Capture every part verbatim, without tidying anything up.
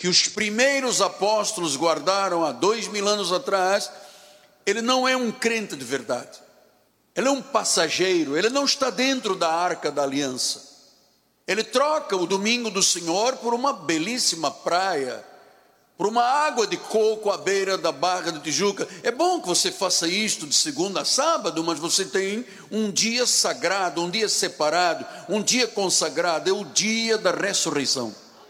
que os primeiros apóstolos guardaram há dois mil anos atrás, ele não é um crente de verdade. Ele é um passageiro, ele não está dentro da arca da aliança. Ele troca o domingo do Senhor por uma belíssima praia, por uma água de coco à beira da Barra de Tijuca. É bom que você faça isto de segunda a sábado, mas você tem um dia sagrado, um dia separado, um dia consagrado, é o dia da ressurreição.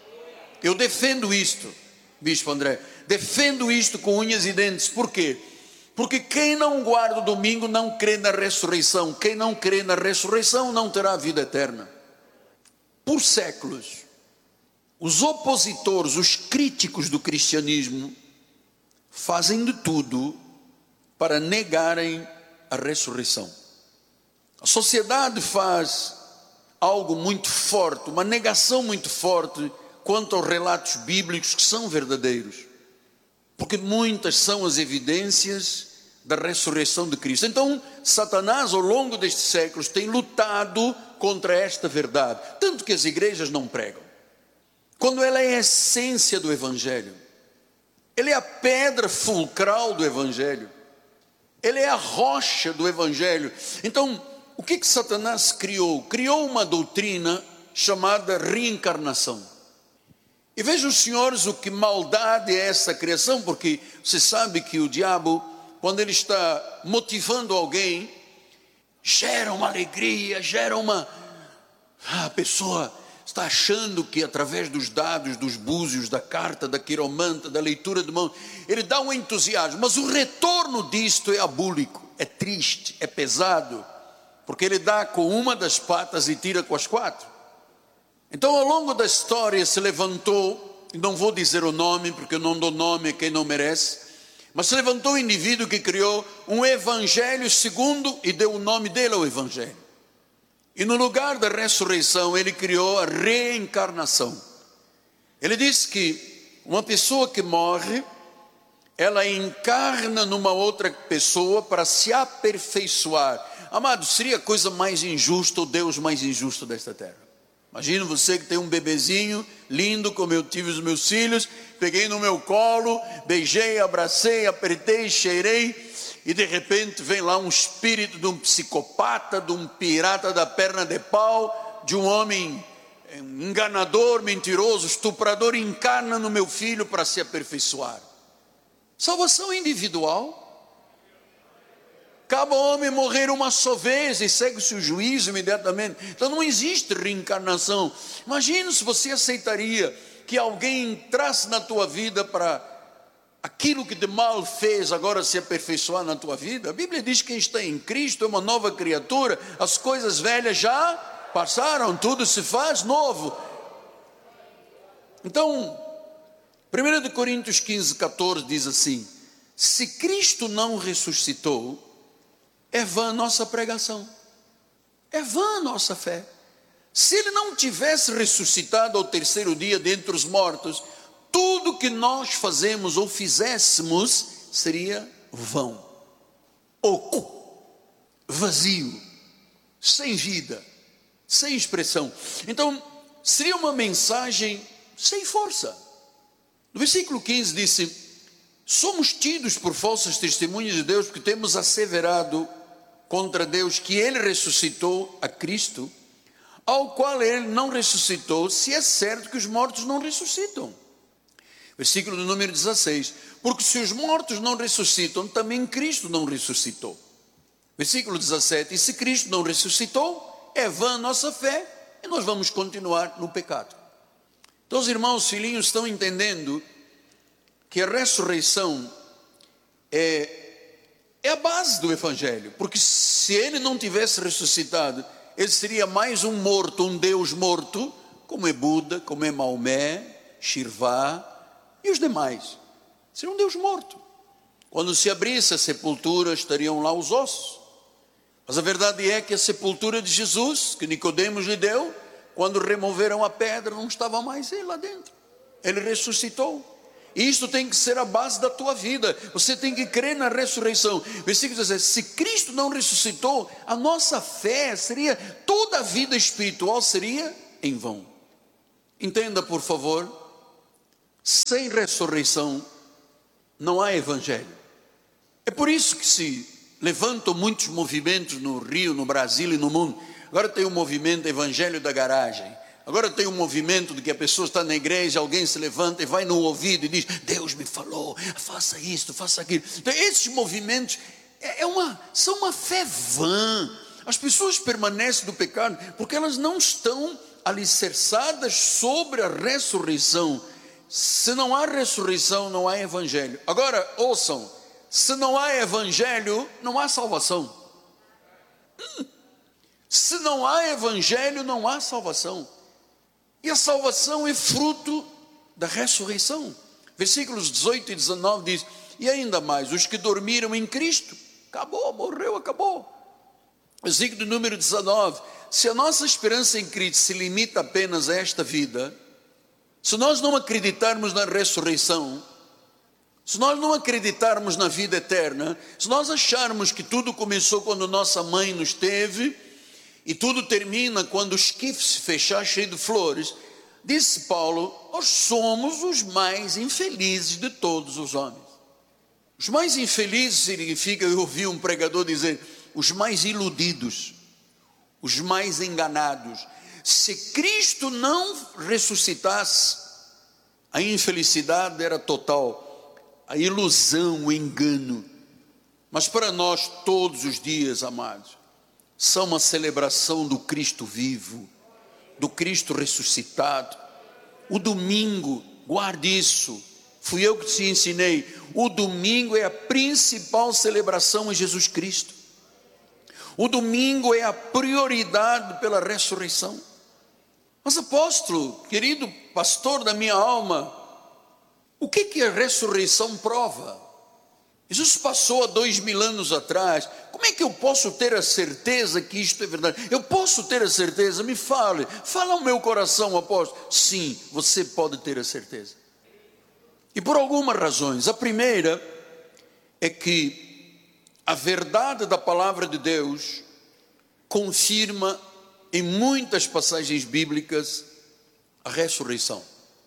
Eu defendo isto, Bispo André, defendo isto com unhas e dentes. Por quê? Porque quem não guarda o domingo não crê na ressurreição. Quem não crê na ressurreição não terá vida eterna. Por séculos, os opositores, os críticos do cristianismo, fazem de tudo para negarem a ressurreição. A sociedade faz algo muito forte, uma negação muito forte quanto aos relatos bíblicos que são verdadeiros, porque muitas são as evidências da ressurreição de Cristo. Então, Satanás, ao longo destes séculos, tem lutado contra esta verdade, tanto que as igrejas não pregam, quando ela é a essência do Evangelho, ele é a pedra fulcral do Evangelho, ele é a rocha do Evangelho. Então, o que que Satanás criou? Criou uma doutrina chamada reencarnação. E vejam, senhores, o que maldade é essa criação, porque você sabe que o diabo, quando ele está motivando alguém, gera uma alegria, gera uma... A pessoa está achando que através dos dados, dos búzios, da carta, da quiromanta, da leitura de mão, ele dá um entusiasmo, mas o retorno disto é abúlico, é triste, é pesado, porque ele dá com uma das patas e tira com as quatro. Então, ao longo da história se levantou, e não vou dizer o nome, porque eu não dou nome a quem não merece, mas se levantou um indivíduo que criou um evangelho segundo, e deu o nome dele ao evangelho. E no lugar da ressurreição, ele criou a reencarnação. Ele disse que uma pessoa que morre, ela encarna numa outra pessoa para se aperfeiçoar. Amado, seria a coisa mais injusta, o Deus mais injusto desta terra. Imagina você que tem um bebezinho lindo, como eu tive os meus filhos, peguei no meu colo, beijei, abracei, apertei, cheirei, e de repente vem lá um espírito de um psicopata, de um pirata da perna de pau, de um homem enganador, mentiroso, estuprador, encarna no meu filho para se aperfeiçoar. Salvação individual. Cabe ao homem morrer uma só vez e segue-se o juízo imediatamente. Então não existe reencarnação. Imagina se você aceitaria que alguém entrasse na tua vida para aquilo que de mal fez agora se aperfeiçoar na tua vida. A Bíblia diz que quem está em Cristo é uma nova criatura, as coisas velhas já passaram, tudo se faz novo. Então, primeira Coríntios quinze, catorze diz assim: se Cristo não ressuscitou, é vã nossa pregação, é vã nossa fé. Se ele não tivesse ressuscitado ao terceiro dia dentre os mortos, tudo que nós fazemos ou fizéssemos seria vão, oco, vazio, sem vida, sem expressão. Então, seria uma mensagem sem força. No versículo quinze disse: somos tidos por falsas testemunhas de Deus, porque temos asseverado contra Deus que ele ressuscitou a Cristo, ao qual ele não ressuscitou, se é certo que os mortos não ressuscitam. Versículo do número dezesseis: porque se os mortos não ressuscitam, também Cristo não ressuscitou. Versículo dezessete: e se Cristo não ressuscitou, é vã nossa fé, e nós vamos continuar no pecado. Então os irmãos, filhinhos, estão entendendo que a ressurreição é, é a base do Evangelho, porque se ele não tivesse ressuscitado, ele seria mais um morto, um Deus morto, como é Buda, como é Maomé, Shirvá e os demais. Seria um Deus morto. Quando se abrisse a sepultura, estariam lá os ossos. Mas a verdade é que a sepultura de Jesus, que Nicodemos lhe deu, quando removeram a pedra, não estava mais ele lá dentro. Ele ressuscitou. E isso tem que ser a base da tua vida. Você tem que crer na ressurreição. Versículo dezesseis: se Cristo não ressuscitou, a nossa fé seria, toda a vida espiritual seria em vão. Entenda, por favor, Sem ressurreição não há evangelho. É por isso que se levantam muitos movimentos no Rio, no Brasil e no mundo. Agora tem o movimento Evangelho da Garagem. Agora tem um movimento de que a pessoa está na igreja, alguém se levanta e vai no ouvido e diz: Deus me falou, faça isto, faça aquilo. Então, esses movimentos é uma, são uma fé vã. As pessoas permanecem do pecado porque elas não estão alicerçadas sobre a ressurreição. Se não há ressurreição, não há evangelho. Agora, ouçam, se não há evangelho, não há salvação. Hum. Se não há evangelho, não há salvação. E a salvação é fruto da ressurreição. Versículos dezoito e dezenove diz: e ainda mais, os que dormiram em Cristo, acabou, morreu, acabou. Versículo número dezenove: se a nossa esperança em Cristo se limita apenas a esta vida, se nós não acreditarmos na ressurreição, se nós não acreditarmos na vida eterna, se nós acharmos que tudo começou quando nossa mãe nos teve, e tudo termina quando o esquife se fechar cheio de flores, disse Paulo, nós somos os mais infelizes de todos os homens. Os mais infelizes significa, eu ouvi um pregador dizer, os mais iludidos, os mais enganados. Se Cristo não ressuscitasse, a infelicidade era total, a ilusão, o engano. Mas para nós todos os dias, amados, são uma celebração do Cristo vivo, do Cristo ressuscitado. O domingo, guarde isso, fui eu que te ensinei, o domingo é a principal celebração em Jesus Cristo. O domingo é a prioridade pela ressurreição. Mas apóstolo, querido pastor da minha alma, o que que a ressurreição prova? Jesus passou há dois mil anos atrás. Como é que eu posso ter a certeza que isto é verdade? Eu posso ter a certeza? Me fale, fala ao meu coração, apóstolo. Sim, você pode ter a certeza. E por algumas razões. A primeira é que a verdade da palavra de Deus confirma em muitas passagens bíblicas a ressurreição.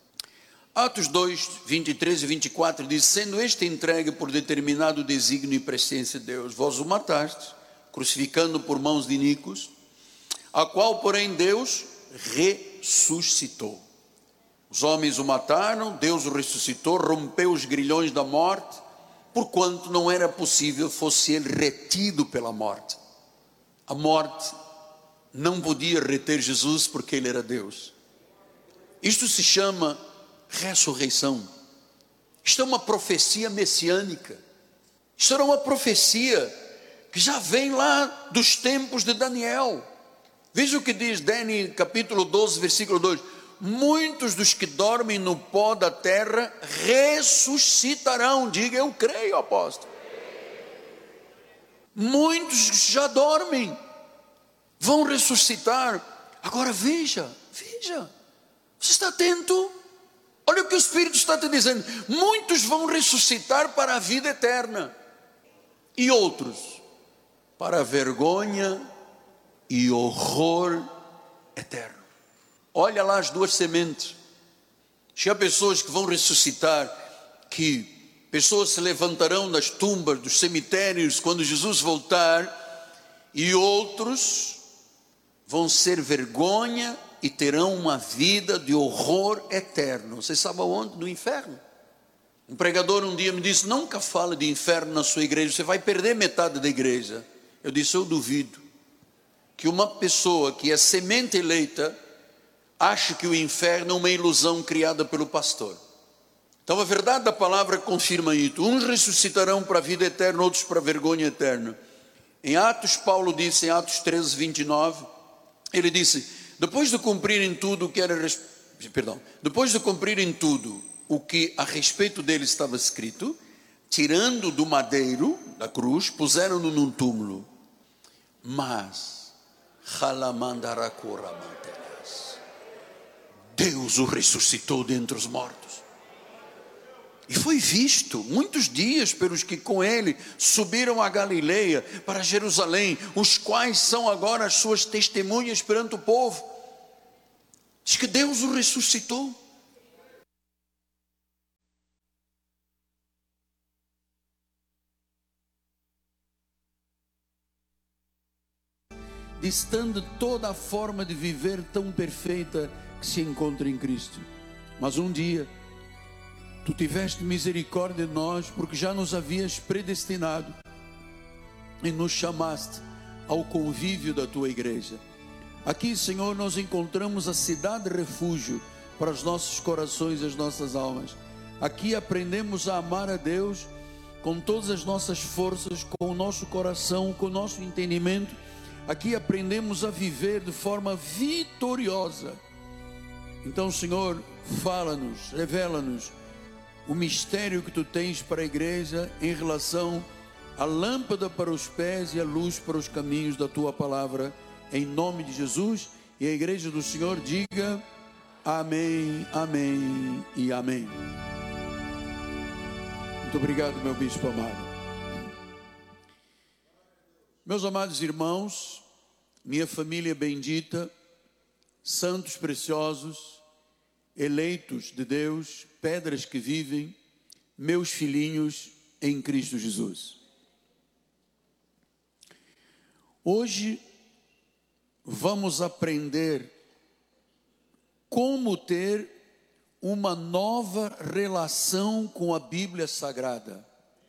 Atos dois, vinte e três e vinte e quatro diz: sendo este entregue por determinado desígnio e presciência de Deus, vós o matastes, crucificando por mãos de iníquos, a qual porém Deus ressuscitou. Os homens o mataram, Deus o ressuscitou, rompeu os grilhões da morte, porquanto não era possível fosse ele retido pela morte. A morte não podia reter Jesus porque ele era Deus. Isto se chama ressurreição. Isto é uma profecia messiânica. Isto era uma profecia que já vem lá dos tempos de Daniel. Veja o que diz Daniel capítulo doze, versículo dois: muitos dos que dormem no pó da terra ressuscitarão. Diga, eu creio, apóstolo. Muitos já dormem vão ressuscitar. Agora veja, veja, você está atento? Olha o que o Espírito está te dizendo. Muitos vão ressuscitar para a vida eterna, e outros para a vergonha e horror eterno. Olha lá as duas sementes. Há pessoas que vão ressuscitar, que pessoas se levantarão das tumbas, dos cemitérios, quando Jesus voltar, e outros vão ser vergonha e terão uma vida de horror eterno. Você sabe aonde? No inferno. Um pregador um dia me disse: nunca fale de inferno na sua igreja, você vai perder metade da igreja. Eu disse: eu duvido que uma pessoa que é semente eleita ache que o inferno é uma ilusão criada pelo pastor. Então a verdade da palavra confirma isso. Uns ressuscitarão para a vida eterna, outros para a vergonha eterna. Em Atos, Paulo disse, em Atos treze, vinte e nove, ele disse: depois de cumprirem tudo o que era, perdão, depois de cumprirem tudo o que a respeito dele estava escrito, tirando do madeiro, da cruz, puseram-no num túmulo. Mas, Deus o ressuscitou dentre os mortos. E foi visto muitos dias pelos que com ele subiram a Galileia, para Jerusalém, os quais são agora as suas testemunhas perante o povo. Diz que Deus o ressuscitou. distante toda a forma de viver tão perfeita que se encontra em Cristo. Mas um dia, Tu tiveste misericórdia de nós, porque já nos havias predestinado e nos chamaste ao convívio da Tua igreja. Aqui, Senhor, nós encontramos a cidade refúgio para os nossos corações e as nossas almas. Aqui aprendemos a amar a Deus com todas as nossas forças, com o nosso coração, com o nosso entendimento. Aqui aprendemos a viver de forma vitoriosa. Então, Senhor, fala-nos, revela-nos o mistério que Tu tens para a igreja em relação à lâmpada para os pés e a luz para os caminhos da Tua palavra, em nome de Jesus. E a igreja do Senhor diga amém, amém e amém. Muito obrigado, meu bispo amado. Meus amados irmãos, minha família bendita, santos preciosos, eleitos de Deus, pedras que vivem, meus filhinhos em Cristo Jesus. Hoje vamos aprender como ter uma nova relação com a Bíblia Sagrada.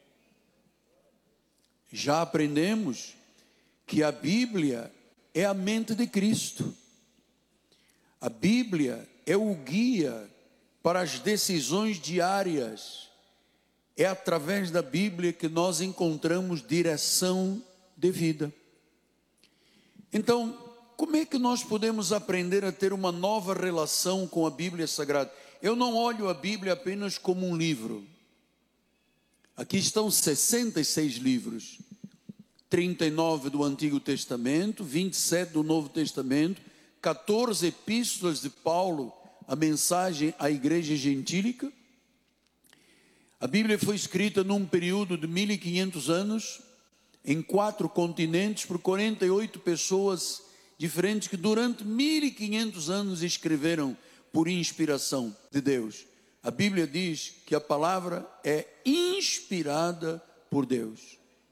Já aprendemos que a Bíblia é a mente de Cristo. A Bíblia é o guia para as decisões diárias. É através da Bíblia que nós encontramos direção de vida. Então, como é que nós podemos aprender a ter uma nova relação com a Bíblia Sagrada? Eu não olho a Bíblia apenas como um livro. Aqui estão sessenta e seis livros, trinta e nove do Antigo Testamento, vinte e sete do Novo Testamento, quatorze epístolas de Paulo, a mensagem à igreja gentílica. A Bíblia foi escrita num período de mil e quinhentos anos, em quatro continentes, por quarenta e oito pessoas diferentes, que durante mil e quinhentos anos escreveram por inspiração de Deus. A Bíblia diz que a palavra é inspirada por Deus.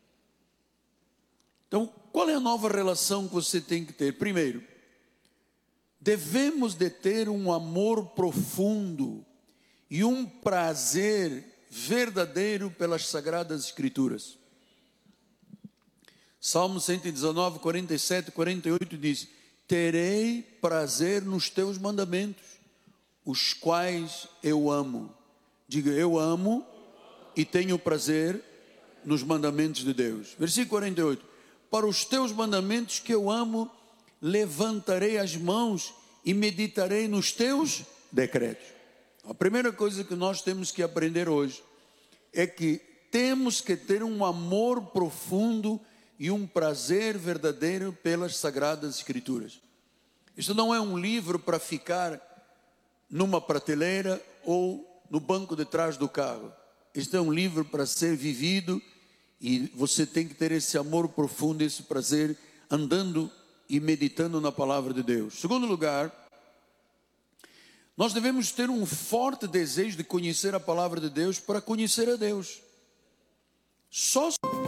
Então, qual é a nova relação que você tem que ter? Primeiro, devemos de ter um amor profundo e um prazer verdadeiro pelas Sagradas Escrituras. Salmo cento e dezenove, quarenta e sete, quarenta e oito diz: terei prazer nos teus mandamentos, os quais eu amo. Diga, eu amo e tenho prazer nos mandamentos de Deus. Versículo quarenta e oito: para os teus mandamentos que eu amo, levantarei as mãos e meditarei nos teus decretos. A primeira coisa que nós temos que aprender hoje é que temos que ter um amor profundo e um prazer verdadeiro pelas Sagradas Escrituras. Isto não é um livro para ficar numa prateleira ou no banco de trás do carro. Isto é um livro para ser vivido, e você tem que ter esse amor profundo, esse prazer, andando e meditando na palavra de Deus. Segundo lugar, nós devemos ter um forte desejo de conhecer a palavra de Deus para conhecer a Deus. Só